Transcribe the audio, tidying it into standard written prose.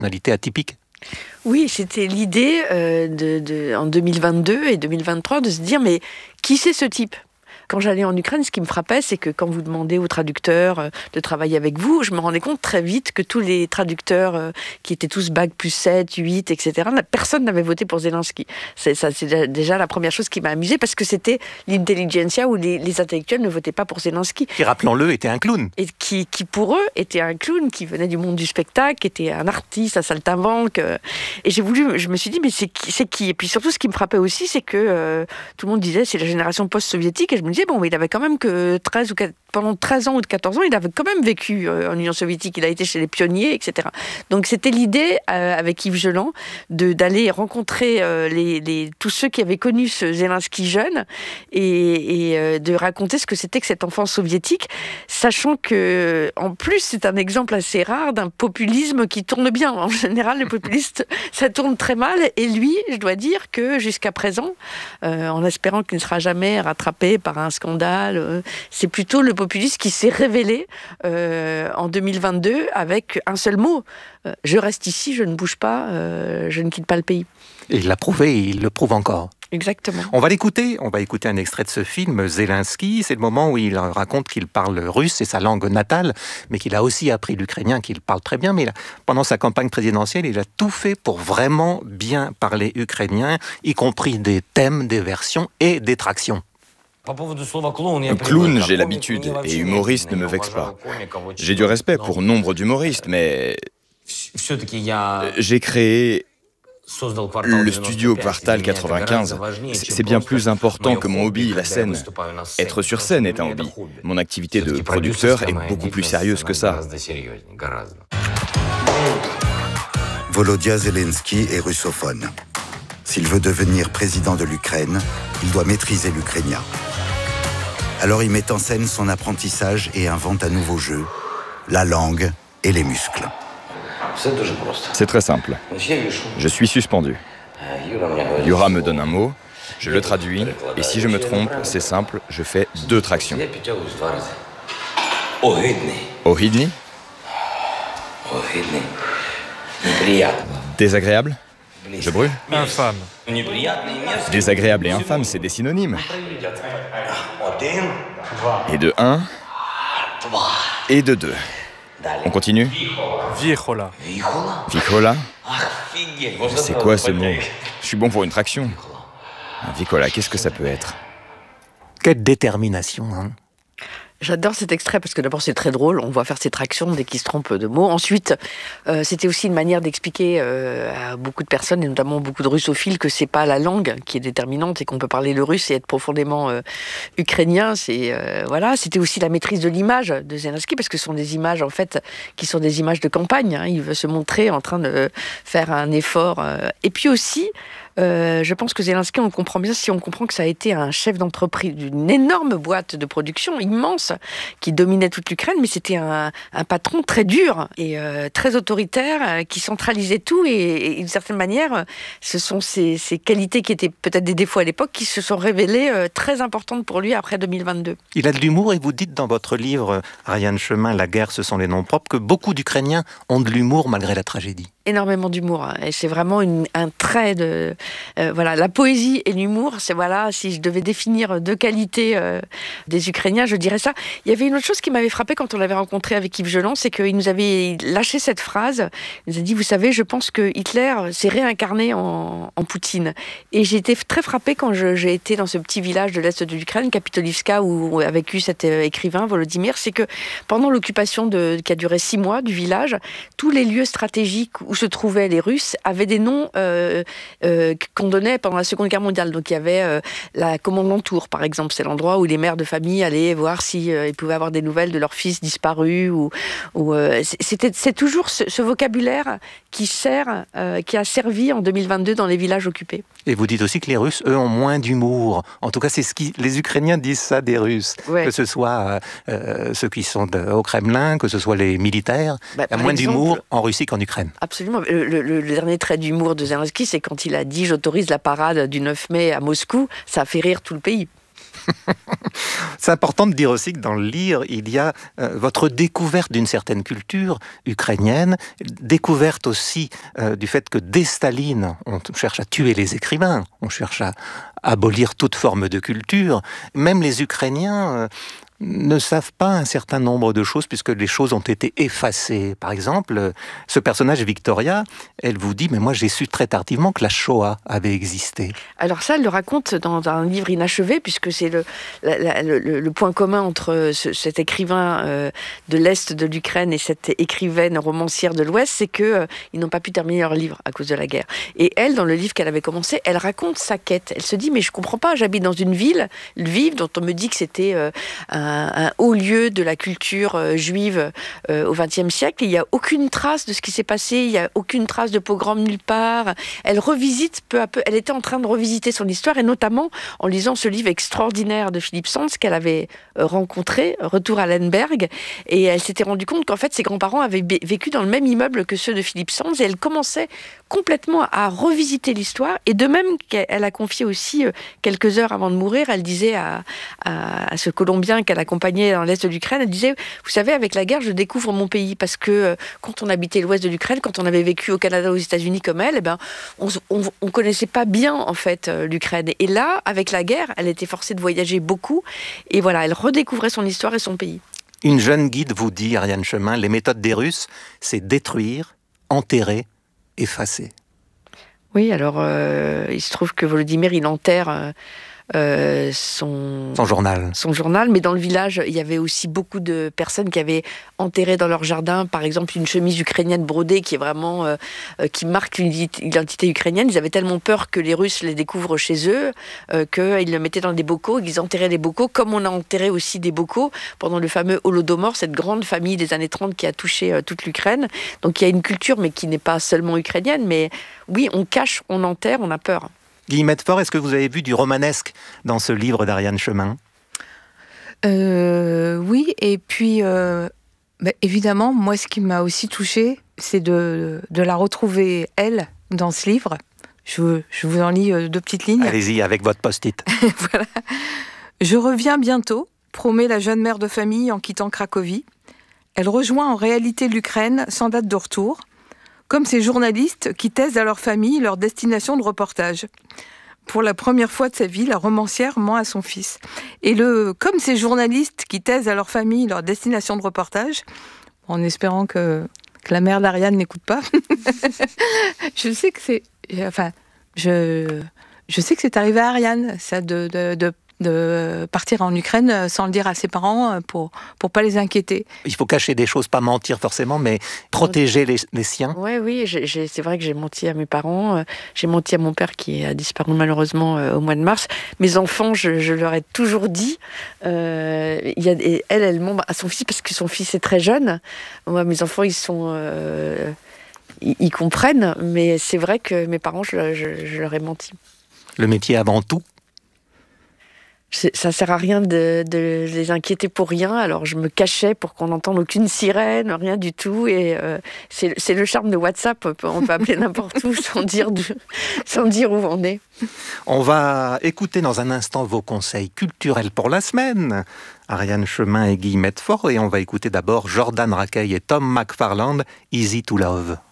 personnalité atypique. Oui, c'était l'idée en 2022 et 2023 de se dire mais qui c'est ce type ? Quand j'allais en Ukraine, ce qui me frappait, c'est que quand vous demandez aux traducteurs de travailler avec vous, je me rendais compte très vite que tous les traducteurs qui étaient tous bac plus 7, 8, etc., personne n'avait voté pour Zelensky. C'est déjà la première chose qui m'a amusée, parce que c'était l'intelligentsia où les intellectuels ne votaient pas pour Zelensky. Qui, rappelons-le, était un clown. Et qui pour eux, était un clown, qui venait du monde du spectacle, qui était un artiste, un saltimbanque. Et je me suis dit, mais c'est qui ? Et puis surtout, ce qui me frappait aussi, c'est que tout le monde disait, c'est la génération post-soviétique, et je me disais, bon, il avait quand même que pendant 13 ans ou 14 ans, il avait quand même vécu en Union soviétique, il a été chez les pionniers, etc. Donc c'était l'idée, avec Yves Geland, d'aller rencontrer tous ceux qui avaient connu ce Zelensky jeune, et de raconter ce que c'était que cet enfant soviétique, sachant que, en plus, c'est un exemple assez rare d'un populisme qui tourne bien. En général, les populistes, ça tourne très mal, et lui, je dois dire que jusqu'à présent, en espérant qu'il ne sera jamais rattrapé par un scandale, c'est plutôt le populiste qui s'est révélé en 2022 avec un seul mot. Je reste ici, je ne bouge pas, je ne quitte pas le pays. Et il l'a prouvé, et il le prouve encore. Exactement. On va écouter un extrait de ce film, Zelensky. C'est le moment où il raconte qu'il parle russe, c'est sa langue natale, mais qu'il a aussi appris l'ukrainien, qu'il parle très bien. Mais pendant sa campagne présidentielle, il a tout fait pour vraiment bien parler ukrainien, y compris des thèmes, des versions et des tractions. Clown, j'ai l'habitude, et humoriste ne me vexe pas. J'ai du respect pour nombre d'humoristes, mais j'ai créé le studio Kvartal 95. C'est bien plus important que mon hobby, la scène. Être sur scène est un hobby. Mon activité de producteur est beaucoup plus sérieuse que ça. Volodya Zelensky est russophone. S'il veut devenir président de l'Ukraine, il doit maîtriser l'ukrainien. Alors il met en scène son apprentissage et invente un nouveau jeu, la langue et les muscles. C'est très simple. Je suis suspendu. Yura me donne un mot, je le traduis, et si je me trompe, c'est simple, je fais 2 tractions. Ohydny. Désagréable. Je brûle. Infâme. Désagréable et infâme, c'est des synonymes. Et de 1 et de 2. On continue. Viechola. Vicola. C'est quoi ce mot ? Je suis bon pour une traction. Vicola, qu'est-ce que ça peut être ? Quelle détermination, hein ? J'adore cet extrait parce que d'abord c'est très drôle, on voit faire ses tractions dès qu'il se trompe de mots. Ensuite, c'était aussi une manière d'expliquer à beaucoup de personnes, et notamment beaucoup de russophiles, que c'est pas la langue qui est déterminante et qu'on peut parler le russe et être profondément ukrainien. C'était aussi la maîtrise de l'image de Zelensky, parce que ce sont des images en fait qui sont des images de campagne. Hein. Il veut se montrer en train de faire un effort. Et puis aussi, je pense que Zelensky, on le comprend bien si on comprend que ça a été un chef d'entreprise d'une énorme boîte de production immense qui dominait toute l'Ukraine, mais c'était un patron très dur et très autoritaire qui centralisait tout, et d'une certaine manière, ce sont ces qualités qui étaient peut-être des défauts à l'époque qui se sont révélées très importantes pour lui après 2022. Il a de l'humour, et vous dites dans votre livre, Ariane Chemin, La guerre, ce sont les noms propres, que beaucoup d'Ukrainiens ont de l'humour malgré la tragédie. Énormément d'humour, hein. Et c'est vraiment un trait de la poésie et l'humour. C'est si je devais définir 2 qualités des Ukrainiens, je dirais ça. Il y avait une autre chose qui m'avait frappée quand on l'avait rencontré avec Yves Geland, c'est qu'il nous avait lâché cette phrase. Il nous a dit, vous savez, je pense que Hitler s'est réincarné en Poutine. Et j'ai été très frappée quand j'ai été dans ce petit village de l'Est de l'Ukraine, Kapitolivka, où a vécu cet écrivain Volodymyr. C'est que pendant l'occupation qui a duré 6 mois du village, tous les lieux stratégiques où se trouvaient les Russes avaient des noms qu'on donnait pendant la Seconde Guerre mondiale. Donc il y avait la Kommandantur, par exemple, c'est l'endroit où les mères de famille allaient voir si ils pouvaient avoir des nouvelles de leur fils disparu. C'est toujours ce vocabulaire qui a servi en 2022 dans les villages occupés. Et vous dites aussi que les Russes, eux, ont moins d'humour. En tout cas, c'est les Ukrainiens disent ça des Russes. Ouais. Que ce soit ceux qui sont au Kremlin, que ce soit les militaires. Il y a moins d'humour en Russie qu'en Ukraine. Absolument. Le dernier trait d'humour de Zelensky, c'est quand il a dit « j'autorise la parade du 9 mai à Moscou », ça a fait rire tout le pays. C'est important de dire aussi que dans le livre, il y a votre découverte d'une certaine culture ukrainienne, découverte aussi du fait que dès Staline, on cherche à tuer les écrivains, on cherche à abolir toute forme de culture. Même les Ukrainiens ne savent pas un certain nombre de choses puisque les choses ont été effacées. Par exemple, ce personnage Victoria, elle vous dit « mais moi j'ai su très tardivement que la Shoah avait existé ». Alors ça, elle le raconte dans un livre inachevé puisque c'est le point commun entre cet écrivain de l'Est de l'Ukraine et cette écrivaine romancière de l'Ouest, c'est qu'ils n'ont pas pu terminer leur livre à cause de la guerre. Et elle, dans le livre qu'elle avait commencé, elle raconte sa quête. Elle se dit « mais je comprends pas, j'habite dans une ville, Lviv, dont on me dit que c'était un haut lieu de la culture juive au XXe siècle. Il n'y a aucune trace de ce qui s'est passé, il n'y a aucune trace de pogrom nulle part. » Elle revisite peu à peu, elle était en train de revisiter son histoire, et notamment en lisant ce livre extraordinaire de Philippe Sands qu'elle avait rencontré, Retour à Lemberg, et elle s'était rendue compte qu'en fait ses grands-parents avaient vécu dans le même immeuble que ceux de Philippe Sands, et elle commençait complètement à revisiter l'histoire, et de même qu'elle a confié aussi, quelques heures avant de mourir, elle disait à ce Colombien qu'elle accompagnait dans l'Est de l'Ukraine, elle disait « Vous savez, avec la guerre, je découvre mon pays, parce que quand on habitait l'Ouest de l'Ukraine, quand on avait vécu au Canada, aux États-Unis comme elle, eh ben, on connaissait pas bien, en fait, l'Ukraine. Et là, avec la guerre, elle était forcée de voyager beaucoup, et voilà, elle redécouvrait son histoire et son pays. » Une jeune guide vous dit, Ariane Chemin, les méthodes des Russes, c'est détruire, enterrer, effacer. Oui, alors il se trouve que Volodymyr, il enterre son journal, mais dans le village, il y avait aussi beaucoup de personnes qui avaient enterré dans leur jardin, par exemple, une chemise ukrainienne brodée qui est vraiment qui marque une identité ukrainienne. Ils avaient tellement peur que les Russes les découvrent chez eux qu'ils le mettaient dans des bocaux, ils enterraient les bocaux, comme on a enterré aussi des bocaux pendant le fameux Holodomor, cette grande famille des années 30 qui a touché toute l'Ukraine. Donc il y a une culture, mais qui n'est pas seulement ukrainienne, mais oui, on cache, on enterre, on a peur. Guy Medford, est-ce que vous avez vu du romanesque dans ce livre d'Ariane Chemin ? Oui, et puis évidemment, moi ce qui m'a aussi touchée, c'est de la retrouver, elle, dans ce livre. Je vous en lis 2 petites lignes. Allez-y, avec votre post-it. Voilà. « Je reviens bientôt, promet la jeune mère de famille en quittant Cracovie. Elle rejoint en réalité l'Ukraine sans date de retour, comme ces journalistes qui taisent à leur famille leur destination de reportage. Pour la première fois de sa vie, la romancière ment à son fils. Et comme ces journalistes qui taisent à leur famille leur destination de reportage, en espérant que la mère d'Ariane n'écoute pas, je sais que c'est... Enfin, je sais que c'est arrivé à Ariane, ça, de partir en Ukraine sans le dire à ses parents pour pas les inquiéter. Il faut cacher des choses, pas mentir forcément, mais protéger les siens. Oui, c'est vrai que j'ai menti à mes parents, j'ai menti à mon père qui a disparu malheureusement au mois de mars. Mes enfants, je leur ai toujours dit, elle ment à son fils parce que son fils est très jeune. Moi, mes enfants, ils comprennent, mais c'est vrai que mes parents, je leur ai menti. Le métier avant tout. Ça sert à rien de les inquiéter pour rien, alors je me cachais pour qu'on n'entende aucune sirène, rien du tout, et c'est le charme de WhatsApp, on peut appeler n'importe où sans dire où on est. On va écouter dans un instant vos conseils culturels pour la semaine, Ariane Chemin et Guy Medford, et on va écouter d'abord Jordan Rakei et Tom McFarland, Easy to Love.